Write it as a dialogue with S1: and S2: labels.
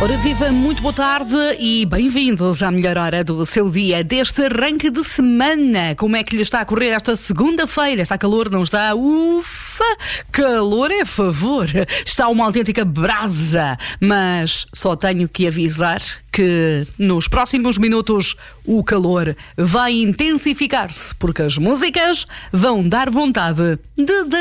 S1: Ora viva, muito boa tarde e bem-vindos à melhor hora do seu dia, deste arranque de semana. Como é que lhe está a correr esta segunda-feira? Está calor, não está? Ufa! Calor é a favor. Está uma autêntica brasa. Mas só tenho que avisar que nos próximos minutos o calor vai intensificar-se, porque as músicas vão dar vontade de